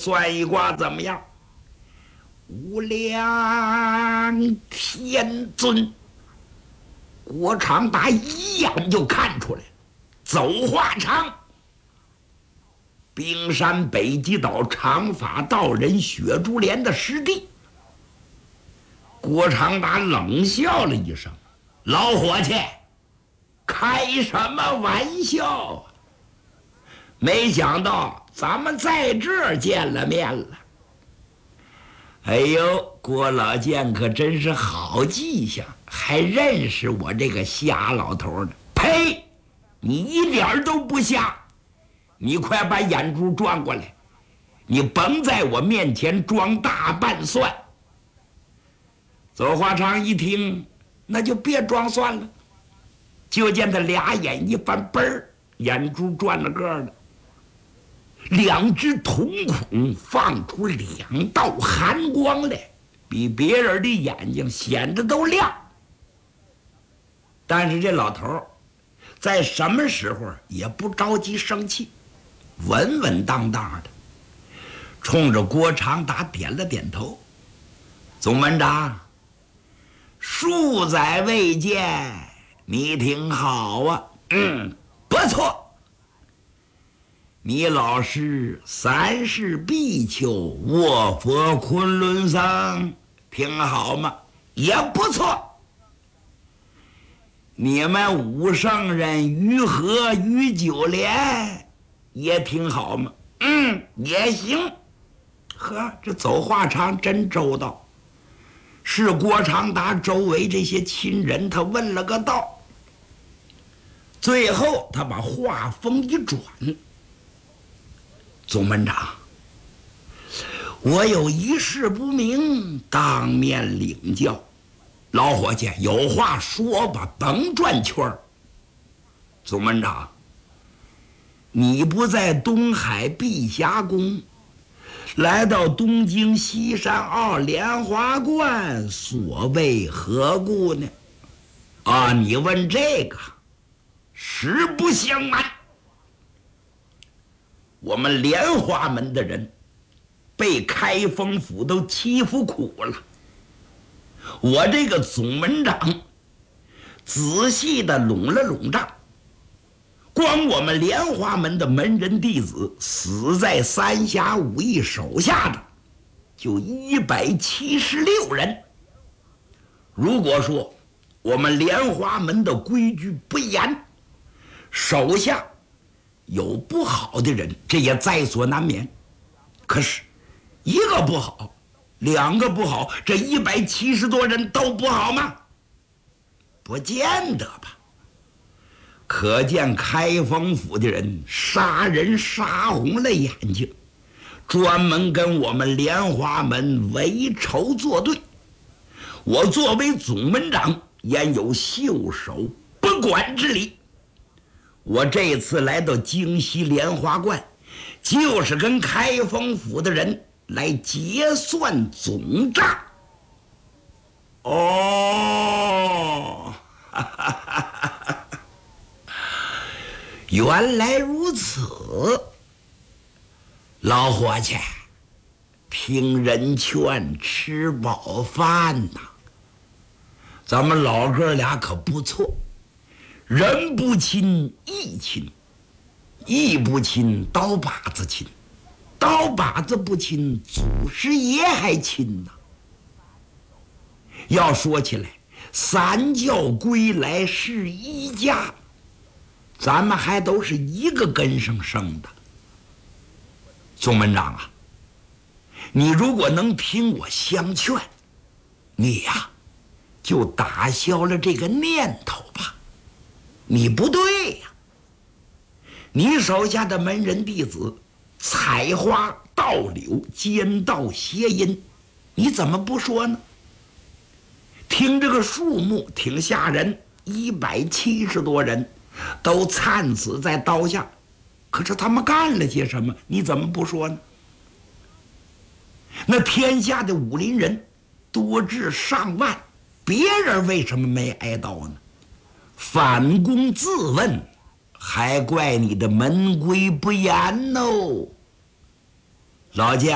算一卦怎么样？无量天尊，郭长达一眼就看出来，走化长，冰山北极岛长发道人雪珠莲的师弟。郭长达冷笑了一声：“老伙计，开什么玩笑啊！没想到咱们在这儿见了面了。哎呦，郭老剑可真是好记性，还认识我这个瞎老头呢。呸！你一点都不瞎，你快把眼珠转过来，你甭在我面前装大半蒜。”走化长一听，那就别装蒜了。就见他俩眼一翻，嘣儿，眼珠转了个的，两只瞳孔放出2道寒光来，比别人的眼睛显得都亮。但是这老头在什么时候也不着急生气，稳稳当当的冲着郭长达点了点头：“总门长，数载未见，你挺好啊。不错。你老师3世比丘卧佛昆仑僧，挺好吗？也不错。你们5圣人于和于九莲也挺好吗？也行。呵，这走化长真周到。是郭长达周围这些亲人，他问了个道。最后他把话锋一转：“总门长，我有一事不明，当面领教。老伙计，有话说吧，甭转圈儿。总门长，你不在东海碧霞宫，来到东京西山坳莲华观，所谓何故呢？”啊，你问这个，实不相瞒，我们莲花门的人被开封府都欺负苦了。我这个总门长仔细的拢了拢账，光我们莲花门的门人弟子死在三峡武艺手下的就176人。如果说我们莲花门的规矩不严，手下有不好的人，这也在所难免。可是一个不好，2个不好，这170多人都不好吗？不见得吧。可见开封府的人杀人杀红了眼睛，专门跟我们莲花门为仇作对。我作为总门长，焉有袖手不管之理。我这次来到京西莲花观，就是跟开封府的人来结算总账。哦，原来如此。老伙计，听人劝，吃饱饭呐。咱们老哥俩可不错，人不亲义亲，义不亲刀把子亲，刀把子不亲祖师爷还亲呐。要说起来，三教归来是一家，咱们还都是一个根上生的。总门长啊，你如果能听我相劝，你呀就打消了这个念头吧。你不对呀，你手下的门人弟子采花盗柳，奸盗邪淫，你怎么不说呢？听这个数目挺吓人，170多人都惨死在刀下。可是他们干了些什么？你怎么不说呢？那天下的武林人多至上万，别人为什么没挨刀呢？反躬自问，还怪你的门规不严哦。老剑